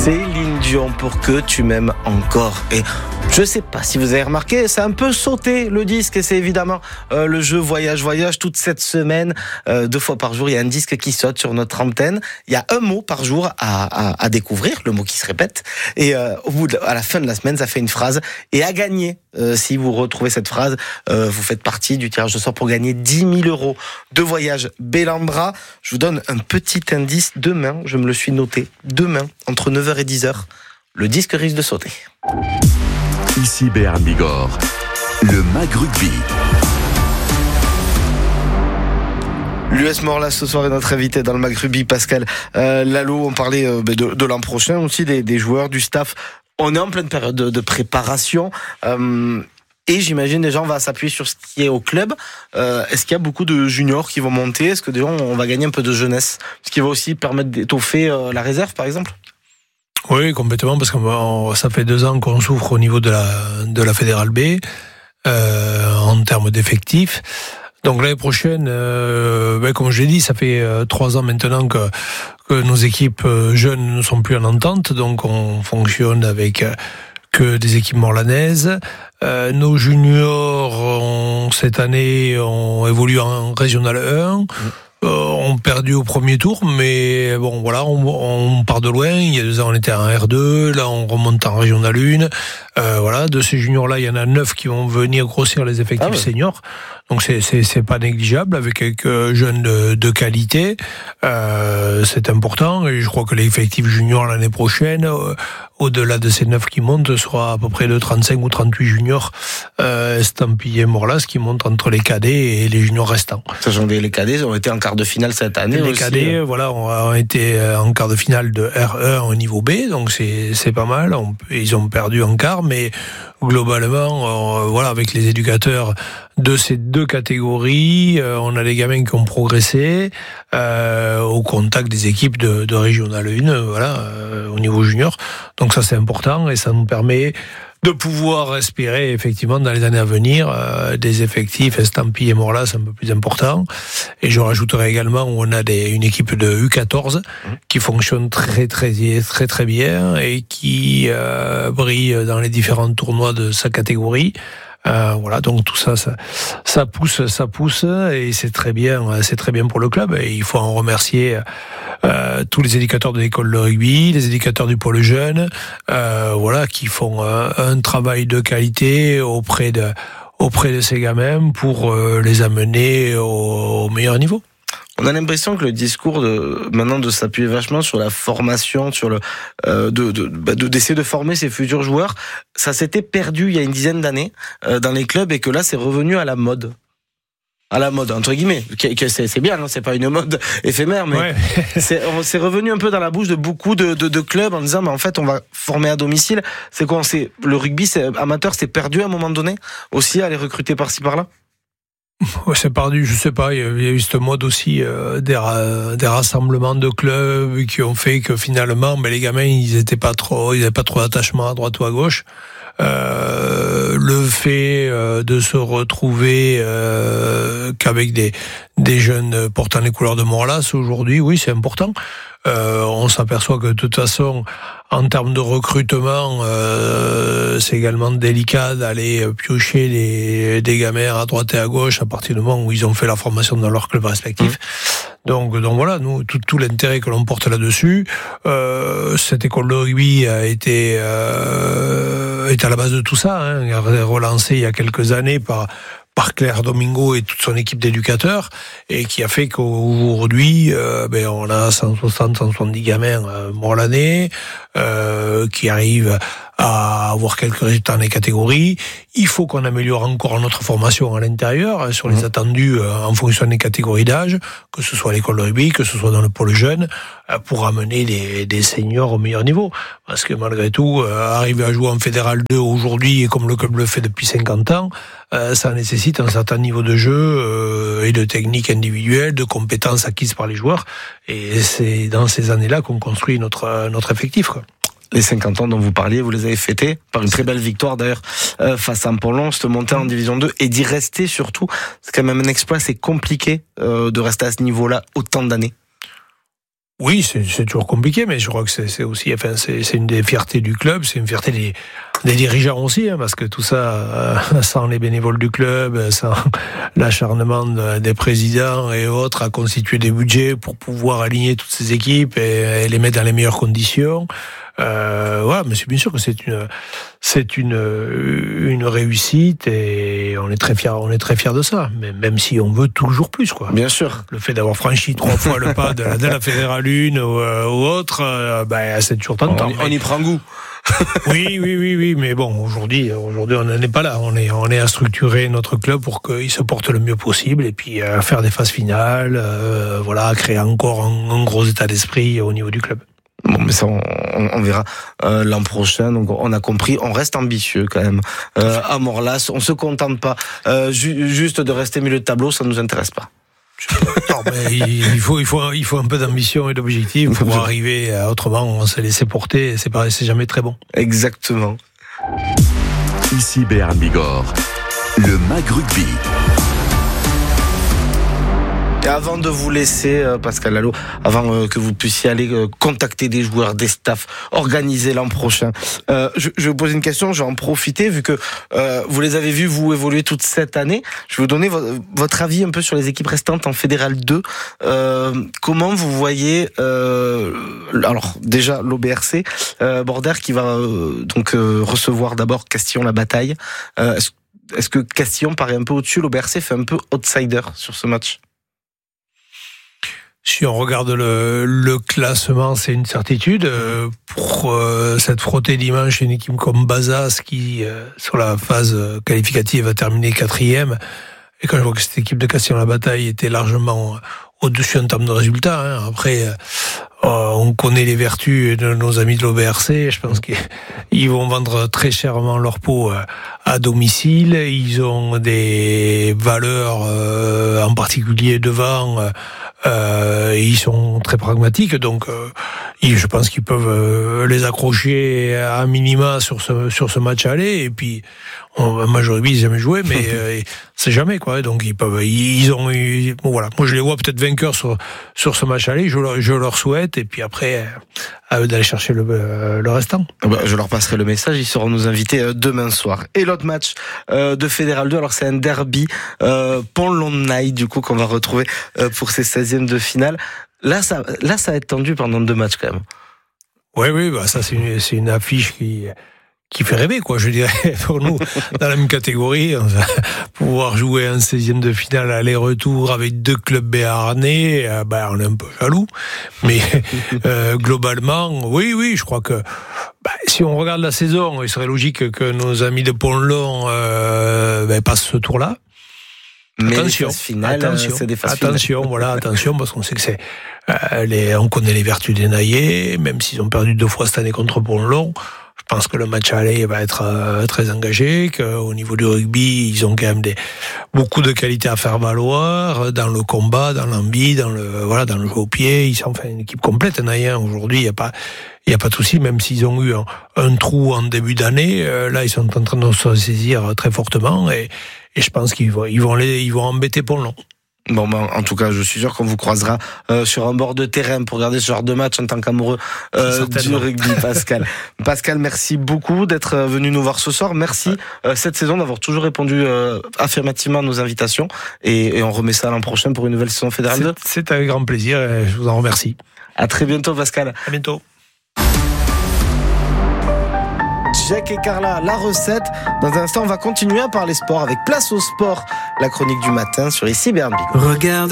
Céline Dion pour que tu m'aimes encore. Et je sais pas si vous avez remarqué, c'est un peu sauté le disque et c'est évidemment le jeu Voyage toute cette semaine. 2 fois par jour, il y a un disque qui saute sur notre antenne. Il y a un mot par jour à découvrir, le mot qui se répète. Et à la fin de la semaine, ça fait une phrase. Et à gagner, si vous retrouvez cette phrase, vous faites partie du tirage de sort pour gagner 10 000 € de Voyage Bellambra. Je vous donne un petit indice. Demain, je me le suis noté, demain, entre 9h et 10h, le disque risque de sauter. Ici Béarn Bigorre, le Mag Rugby. L'US Morlas ce soir est notre invité dans le Mag Rugby, Pascal Lalo. On parlait de l'an prochain aussi, des joueurs, du staff. On est en pleine période de préparation. Et j'imagine déjà on va s'appuyer sur ce qui est au club. Est-ce qu'il y a beaucoup de juniors qui vont monter? Est-ce que déjà on va gagner un peu de jeunesse? Ce qui va aussi permettre d'étoffer la réserve par exemple? Oui, complètement, parce que ça fait 2 ans qu'on souffre au niveau de la Fédérale B en termes d'effectifs. Donc l'année prochaine, comme je l'ai dit, ça fait 3 ans maintenant que nos équipes jeunes ne sont plus en entente, donc on fonctionne avec que des équipes morlanaises. Nos juniors cette année ont évolué en Régional 1. On perdu au premier tour, mais bon voilà, on part de loin. Il y a 2 ans on était en R2, là on remonte en Régional 1. Voilà, de ces juniors-là, il y en a 9 qui vont venir grossir les effectifs seniors. Donc c'est pas négligeable, avec quelques jeunes de qualité. C'est important, et je crois que l'effectif junior l'année prochaine, au-delà de ces 9 qui montent, sera à peu près de 35 ou 38 juniors estampillés Morlas qui montent entre les cadets et les juniors restants. Sachant que les cadets ont été en quart de finale cette année. Les aussi. Cadets, voilà, ont été en quart de finale de R1 au niveau B, donc c'est pas mal. Ils ont perdu en quart, mais globalement, voilà, avec les éducateurs de ces 2 catégories, on a des gamins qui ont progressé au contact des équipes de Régional 1, voilà, au niveau junior. Donc ça c'est important et ça nous permet de pouvoir espérer effectivement dans les années à venir des effectifs estampillés Morlas un peu plus importants. Et je rajouterai également où on a une équipe de U14 qui fonctionne très bien et qui brille dans les différents tournois de sa catégorie. Voilà, donc tout ça pousse et c'est très bien pour le club, et il faut en remercier tous les éducateurs de l'école de rugby, les éducateurs du pôle jeune, voilà, qui font un travail de qualité auprès de ces gamins pour les amener au meilleur niveau. On a l'impression que le discours maintenant de s'appuyer vachement sur la formation, sur d'essayer de former ces futurs joueurs, ça s'était perdu il y a une dizaine d'années dans les clubs, et que là c'est revenu à la mode. À la mode, entre guillemets. Que c'est bien, non, c'est pas une mode éphémère, mais ouais. c'est revenu un peu dans la bouche de beaucoup de clubs en disant, mais en fait, on va former à domicile. C'est quoi? Le rugby amateur s'est perdu à un moment donné aussi, à les recruter par-ci par-là? Ouais, c'est perdu, je sais pas, il y a eu cette mode aussi des rassemblements de clubs qui ont fait que finalement les gamins ils avaient pas trop d'attachement à droite ou à gauche. Le fait de se retrouver qu'avec des jeunes portant les couleurs de Morlas aujourd'hui, oui, c'est important. On s'aperçoit que de toute façon, en termes de recrutement, c'est également délicat d'aller piocher des gamins à droite et à gauche à partir du moment où ils ont fait la formation dans leur club respectif. Donc voilà, nous, tout l'intérêt que l'on porte là-dessus, cette école de rugby a été à la base de tout ça, hein, relancée il y a quelques années par Claire Domingo et toute son équipe d'éducateurs, et qui a fait qu'aujourd'hui, on a 170 gamins morlanais qui arrivent à avoir quelques résultats dans les catégories. Il faut qu'on améliore encore notre formation à l'intérieur sur les attendus en fonction des catégories d'âge, que ce soit à l'école de rugby, que ce soit dans le pôle jeune, pour amener des seniors au meilleur niveau. Parce que malgré tout, arriver à jouer en Fédéral 2 aujourd'hui, et comme le club le fait depuis 50 ans, ça nécessite un certain niveau de jeu et de technique individuelle, de compétences acquises par les joueurs. Et c'est dans ces années-là qu'on construit notre effectif, quoi. Les 50 ans dont vous parliez, vous les avez fêtés par une très belle victoire d'ailleurs face à Apollon, de monter en Division 2 et d'y rester surtout. C'est quand même un exploit, c'est compliqué de rester à ce niveau-là autant d'années. Oui, c'est toujours compliqué, mais je crois que c'est aussi, enfin, c'est une des fiertés du club, c'est une fierté des dirigeants aussi, hein, parce que tout ça, sans les bénévoles du club, sans l'acharnement des présidents et autres à constituer des budgets pour pouvoir aligner toutes ces équipes et les mettre dans les meilleures conditions. Voilà, mais c'est bien sûr que c'est une réussite et on est très fiers de ça. Mais même si on veut toujours plus, quoi. Bien sûr. Le fait d'avoir franchi 3 fois le pas de la Fédérale 1 ou autre, c'est toujours tentant. On y prend goût. Oui, mais bon, aujourd'hui, on n'en est pas là. On est à structurer notre club pour qu'il se porte le mieux possible et puis à faire des phases finales, à créer encore un gros état d'esprit au niveau du club. Bon, mais ça, on verra l'an prochain. Donc, on a compris. On reste ambitieux quand même. À Morlas, on se contente pas juste de rester milieu de tableau. Ça nous intéresse pas. Non, mais il faut un peu d'ambition et d'objectif pour arriver. Autrement, on s'est laissé porter. C'est jamais très bon. Exactement. Ici Béarn Bigorre, le Mag Rugby. Et avant de vous laisser, Pascal Lalo, avant que vous puissiez aller contacter des joueurs, des staffs, organiser l'an prochain, je vais vous poser une question, je vais en profiter, vu que vous les avez vus, vous évoluer toute cette année. Je vais vous donner votre avis un peu sur les équipes restantes en Fédéral 2. Comment vous voyez, alors déjà l'OBRC, Border qui va recevoir d'abord Castillon-la-Bataille. Est-ce que Castillon paraît un peu au-dessus, l'OBRC fait un peu outsider sur ce match? Si on regarde le classement, c'est une certitude. Pour cette frottée dimanche, une équipe comme Bazas qui, sur la phase qualificative, a terminé 4e. Et quand je vois que cette équipe de Castillon-la-Bataille était largement au-dessus en termes de résultats. Hein. Après, on connaît les vertus de nos amis de l'OBRC. Je pense qu'ils vont vendre très chèrement leur peau à domicile. Ils ont des valeurs, en particulier devant. Ils sont très pragmatiques, donc je pense qu'ils peuvent les accrocher à minima sur ce match aller. Et puis, moi je rugby, j'ai jamais joué, mais c'est jamais quoi. Donc voilà. Moi je les vois peut-être vainqueurs sur ce match aller. Je leur souhaite. Et puis après, à eux d'aller chercher le restant. Je leur passerai le message. Ils seront nos invités demain soir. Et l'autre match de Fédéral 2, alors c'est un derby Pont-Lonnaille du coup qu'on va retrouver pour ces 16e de finale. Là, ça va être tendu pendant 2 matchs quand même. Oui, ça c'est une affiche qui fait rêver, quoi, je dirais, pour nous, dans la même catégorie. On va pouvoir jouer un 16e de finale aller-retour avec 2 clubs béarnais, on est un peu jaloux. Mais globalement, oui, je crois que si on regarde la saison, il serait logique que nos amis de Pont-Long passent ce tour-là. Mais attention, c'est des phases finales. Attention, parce qu'on sait que on connaît les vertus des Naillés, même s'ils ont perdu 2 fois cette année contre Pont-Long. Je pense que le match aller va être très engagé, qu'au niveau du rugby, ils ont quand même beaucoup de qualités à faire valoir dans le combat, dans l'envie, dans le jeu au pied. Ils sont une équipe complète, Naïen. Aujourd'hui, il y a pas de souci, même s'ils ont eu un trou en début d'année. Là, ils sont en train de se saisir très fortement et je pense qu'ils vont embêter Pont-Long. Bon, en tout cas, je suis sûr qu'on vous croisera sur un bord de terrain pour regarder ce genre de match en tant qu'amoureux du rugby, Pascal. Pascal, merci beaucoup d'être venu nous voir ce soir. Merci cette saison d'avoir toujours répondu affirmativement à nos invitations et on remet ça l'an prochain pour une nouvelle saison Fédérale 2. C'est avec grand plaisir et je vous en remercie. À très bientôt, Pascal. À bientôt. Jacques et Carla, la recette. Dans un instant, on va continuer à parler sport avec Place au sport, la chronique du matin sur Ici Béarn Bigorre. Regarde.